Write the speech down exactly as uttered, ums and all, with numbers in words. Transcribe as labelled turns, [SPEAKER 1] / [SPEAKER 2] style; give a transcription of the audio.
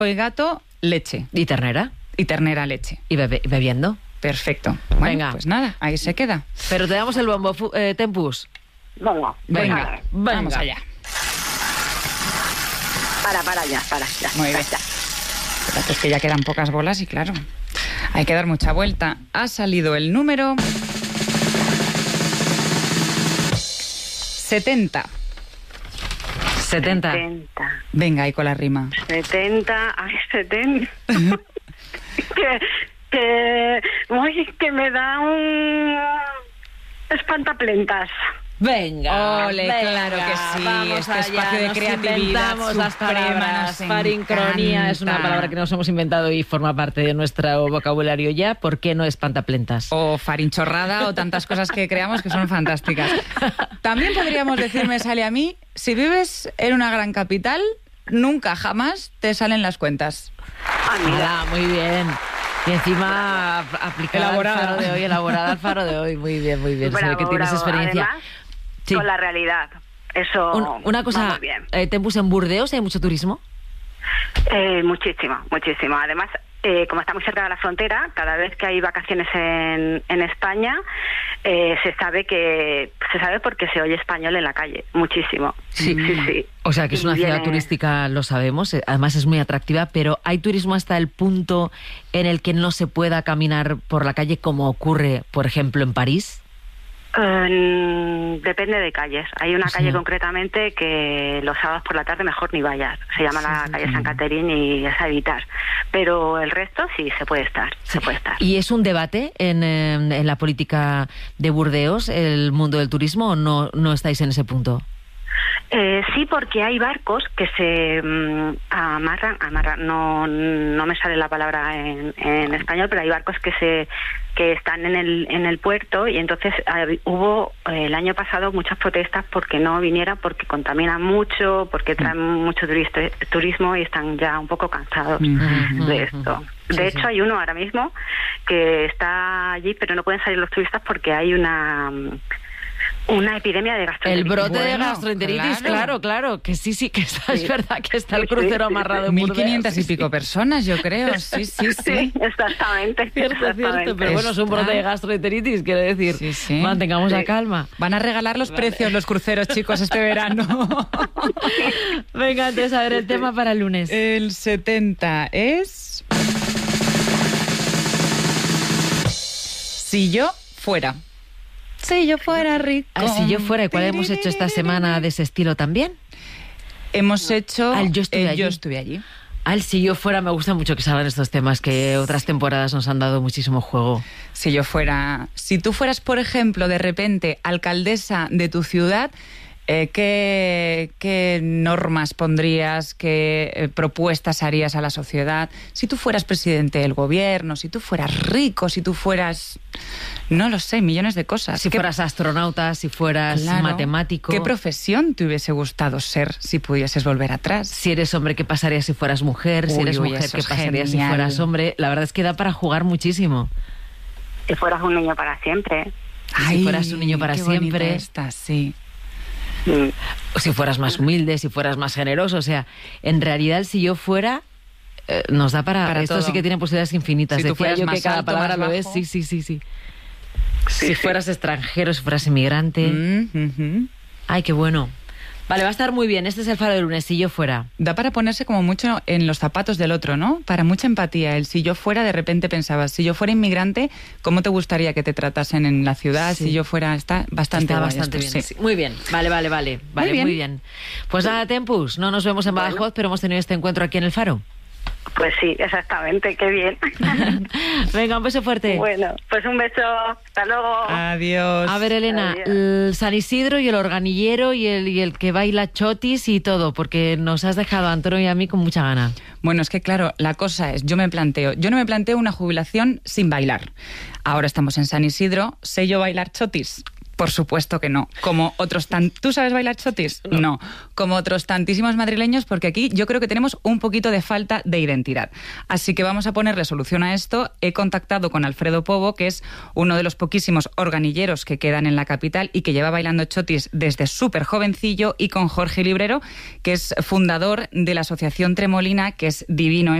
[SPEAKER 1] y gato, leche.
[SPEAKER 2] ¿Y ternera?
[SPEAKER 1] Y ternera, leche.
[SPEAKER 2] ¿Y bebe- bebiendo?
[SPEAKER 1] Perfecto. Bueno,
[SPEAKER 2] Venga.
[SPEAKER 1] pues nada, ahí se queda.
[SPEAKER 2] Pero te damos el bombo, fu- eh, Tempus.
[SPEAKER 3] Venga,
[SPEAKER 1] Venga,
[SPEAKER 2] Venga.
[SPEAKER 1] vamos allá.
[SPEAKER 3] para, para ya, para, ya.
[SPEAKER 1] Muy bien.
[SPEAKER 3] Ya.
[SPEAKER 1] Espérate, es que ya quedan pocas bolas y claro, hay que dar mucha vuelta. Ha salido el número setenta.
[SPEAKER 2] setenta.
[SPEAKER 3] setenta.
[SPEAKER 1] Venga, ahí con la rima.
[SPEAKER 3] setenta, ay, setenta. que, que, uy, que me da un espantaplentas.
[SPEAKER 2] Venga,
[SPEAKER 1] Ole,
[SPEAKER 2] venga,
[SPEAKER 1] claro que sí,
[SPEAKER 2] vamos
[SPEAKER 1] este
[SPEAKER 2] allá,
[SPEAKER 1] espacio de
[SPEAKER 2] nos
[SPEAKER 1] creatividad
[SPEAKER 2] inventamos las
[SPEAKER 1] suprema,
[SPEAKER 2] palabras.
[SPEAKER 1] nos
[SPEAKER 2] Farincronía es una
[SPEAKER 1] encanta.
[SPEAKER 2] palabra que nos hemos inventado y forma parte de nuestro vocabulario ya. ¿Por qué no espantaplentas?
[SPEAKER 1] O farinchorrada o tantas cosas que creamos que son fantásticas. También podríamos decir, me sale a mí, si vives en una gran capital, nunca jamás te salen las cuentas.
[SPEAKER 3] Ah, mira.
[SPEAKER 2] Hola, muy bien. Y encima ap- aplicada
[SPEAKER 1] Elaborada.
[SPEAKER 2] al faro de hoy, elaborada al faro de hoy. Muy bien, muy bien. Se ve
[SPEAKER 3] Bravo,
[SPEAKER 2] que tienes
[SPEAKER 3] bravo.
[SPEAKER 2] experiencia.
[SPEAKER 3] Además,
[SPEAKER 2] Sí.
[SPEAKER 3] con la realidad. Eso
[SPEAKER 2] Un- una
[SPEAKER 3] va
[SPEAKER 2] cosa,
[SPEAKER 3] muy bien.
[SPEAKER 2] eh, Tempus, ¿en Burdeos hay mucho turismo?
[SPEAKER 3] Eh, muchísimo, muchísimo. Además, eh, como está muy cerca de la frontera, cada vez que hay vacaciones en, en España, eh, se sabe que se sabe porque se oye español en la calle, muchísimo.
[SPEAKER 2] Sí.
[SPEAKER 3] sí, sí.
[SPEAKER 2] O sea, que es una
[SPEAKER 3] Y
[SPEAKER 2] ciudad
[SPEAKER 3] viene-
[SPEAKER 2] turística, lo sabemos, eh, además es muy atractiva, pero ¿hay turismo hasta el punto en el que no se pueda caminar por la calle como ocurre, por ejemplo, en París?
[SPEAKER 3] Eh, depende de calles. Hay una
[SPEAKER 2] Sí.
[SPEAKER 3] calle concretamente que los sábados por la tarde mejor ni vayas. Se llama la
[SPEAKER 2] Sí.
[SPEAKER 3] calle San Caterín y es a evitar. Pero el resto sí se puede estar, se puede estar.
[SPEAKER 2] ¿Y es un debate en, eh, en la política de Burdeos, el mundo del turismo, o no, no estáis en ese punto?
[SPEAKER 3] Eh, sí, porque hay barcos que se mm, amarran, amarran, no, no me sale la palabra en, en español, pero hay barcos que se que están en el en el puerto y entonces eh, hubo eh, el año pasado muchas protestas porque no vinieran, porque contaminan mucho, porque traen mucho turista, turismo y están ya un poco cansados
[SPEAKER 1] Ujú.
[SPEAKER 3] de esto.
[SPEAKER 2] Sí,
[SPEAKER 3] De
[SPEAKER 2] sí.
[SPEAKER 3] hecho, hay uno ahora mismo que está allí, pero no pueden salir los turistas porque hay una mm, una epidemia de
[SPEAKER 2] El
[SPEAKER 3] gastroenteritis.
[SPEAKER 2] brote de
[SPEAKER 1] Bueno,
[SPEAKER 2] gastroenteritis,
[SPEAKER 1] claro.
[SPEAKER 2] claro, claro, que sí, sí, que está, es
[SPEAKER 3] Sí.
[SPEAKER 2] verdad que está el
[SPEAKER 3] Sí,
[SPEAKER 2] crucero
[SPEAKER 3] sí, sí,
[SPEAKER 2] amarrado en
[SPEAKER 1] Mil
[SPEAKER 2] Burdeos.
[SPEAKER 1] quinientas y
[SPEAKER 2] sí,
[SPEAKER 1] pico
[SPEAKER 2] sí.
[SPEAKER 1] personas, yo creo. Sí, sí, sí.
[SPEAKER 3] Sí, exactamente.
[SPEAKER 2] Cierto,
[SPEAKER 3] exactamente.
[SPEAKER 2] cierto, pero bueno, es un brote de gastroenteritis, quiere decir,
[SPEAKER 1] Sí, sí.
[SPEAKER 2] mantengamos la
[SPEAKER 3] Sí.
[SPEAKER 2] calma.
[SPEAKER 1] Van a regalar los precios los cruceros, chicos, este verano.
[SPEAKER 2] Venga, entonces, a ver, el tema para el lunes.
[SPEAKER 1] El setenta es... Si yo fuera. Si yo fuera rico.
[SPEAKER 2] Ah, si yo fuera, ¿y cuál hemos hecho esta semana de ese estilo también?
[SPEAKER 1] Hemos hecho...
[SPEAKER 2] Al Yo estuve
[SPEAKER 1] el
[SPEAKER 2] allí.
[SPEAKER 1] Yo estuve allí.
[SPEAKER 2] Al si yo fuera, me gusta mucho que salgan estos temas que otras temporadas nos han dado muchísimo juego.
[SPEAKER 1] Si yo fuera... Si tú fueras, por ejemplo, de repente alcaldesa de tu ciudad, eh, ¿qué, qué normas pondrías? ¿Qué eh, propuestas harías a la sociedad? Si tú fueras presidente del gobierno, si tú fueras rico, si tú fueras... No lo sé, millones de cosas.
[SPEAKER 2] Si
[SPEAKER 1] ¿Qué-
[SPEAKER 2] fueras astronauta, si fueras
[SPEAKER 1] Claro.
[SPEAKER 2] matemático.
[SPEAKER 1] ¿Qué profesión te hubiese gustado ser si pudieses volver atrás?
[SPEAKER 2] Si eres hombre, ¿qué pasaría si fueras mujer? Si
[SPEAKER 1] Uy,
[SPEAKER 2] eres
[SPEAKER 1] uy,
[SPEAKER 2] mujer,
[SPEAKER 1] eso
[SPEAKER 2] ¿qué
[SPEAKER 1] es
[SPEAKER 2] pasaría si
[SPEAKER 1] genial.
[SPEAKER 2] fueras hombre? La verdad es que da para jugar muchísimo.
[SPEAKER 3] Si fueras un niño para siempre.
[SPEAKER 2] Si fueras un niño para
[SPEAKER 1] qué bonita
[SPEAKER 2] siempre.
[SPEAKER 1] esta, sí.
[SPEAKER 3] Mm.
[SPEAKER 2] O si fueras más humilde, si fueras más generoso. O sea, en realidad, el si yo fuera, eh, nos da para...
[SPEAKER 1] Para
[SPEAKER 2] esto
[SPEAKER 1] todo.
[SPEAKER 2] sí que tiene posibilidades infinitas.
[SPEAKER 1] Si tú
[SPEAKER 2] Decía
[SPEAKER 1] fueras
[SPEAKER 2] yo que
[SPEAKER 1] más
[SPEAKER 2] cada
[SPEAKER 1] alto,
[SPEAKER 2] palabra
[SPEAKER 1] más
[SPEAKER 2] lo es.
[SPEAKER 1] bajo.
[SPEAKER 2] Sí, sí, sí, sí.
[SPEAKER 3] Sí,
[SPEAKER 2] si
[SPEAKER 3] sí.
[SPEAKER 2] fueras extranjero, si fueras inmigrante.
[SPEAKER 1] Mm, ujú.
[SPEAKER 2] Ay, qué bueno. Vale, va a estar muy bien. Este es el faro de lunes, si yo fuera.
[SPEAKER 1] Da para ponerse como mucho en los zapatos del otro, ¿no? Para mucha empatía. El si yo fuera, de repente pensabas, si yo fuera inmigrante, ¿cómo te gustaría que te tratasen en la ciudad?
[SPEAKER 2] Sí.
[SPEAKER 1] Si yo fuera, está bastante
[SPEAKER 2] Está
[SPEAKER 1] guay
[SPEAKER 2] bastante
[SPEAKER 1] esto,
[SPEAKER 2] bien.
[SPEAKER 1] sí.
[SPEAKER 2] Sí. Muy bien. Vale, vale, vale. Vale,
[SPEAKER 1] bien.
[SPEAKER 2] muy bien. Pues nada, Tempus, no nos vemos en Badajoz, pero hemos tenido este encuentro aquí en el faro.
[SPEAKER 3] Pues sí, exactamente, qué bien.
[SPEAKER 2] Venga, un beso fuerte.
[SPEAKER 3] Bueno, pues un beso, hasta luego.
[SPEAKER 1] Adiós.
[SPEAKER 2] A ver, Elena,
[SPEAKER 3] Adiós.
[SPEAKER 2] el San Isidro y el organillero y el, y el que baila chotis y todo, porque nos has dejado a Antonio y a mí con mucha gana.
[SPEAKER 1] Bueno, es que claro, la cosa es, yo me planteo, yo no me planteo una jubilación sin bailar. Ahora estamos en San Isidro, ¿sé yo bailar chotis? Por supuesto que no. Como otros tan... ¿Tú sabes bailar chotis? No. no. Como otros tantísimos madrileños, porque aquí yo creo que tenemos un poquito de falta de identidad. Así que vamos a ponerle solución a esto. He contactado con Alfredo Pobo, que es uno de los poquísimos organilleros que quedan en la capital y que lleva bailando chotis desde súper jovencillo, y con Jorge Librero, que es fundador de la Asociación Tremolina, que es divino